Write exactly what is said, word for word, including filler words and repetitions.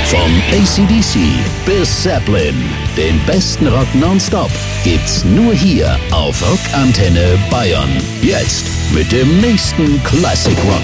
Vom A C D C bis Zeppelin, den besten Rock nonstop gibt's nur hier auf Rockantenne Bayern. Jetzt mit dem nächsten Classic Rock